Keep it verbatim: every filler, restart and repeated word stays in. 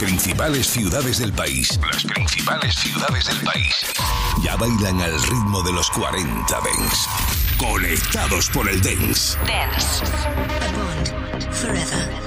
principales ciudades del país. Las principales ciudades del país. Ya bailan al ritmo de los cuarenta Dance. Conectados por el Dance. Dance. A bond forever.